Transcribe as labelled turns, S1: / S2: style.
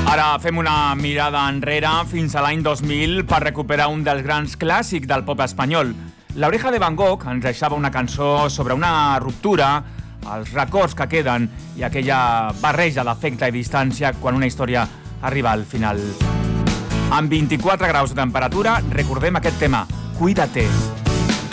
S1: Ara fem una mirada enrere fins a l'any 2000 per recuperar un dels grans clàssics del pop espanyol. L'Oreja de Van Gogh ens deixava una cançó sobre una ruptura, els records que queden i aquella barreja d'afecte i distància quan una història arriba al final. Amb 24 graus de temperatura, recordem aquest tema, Cuídate.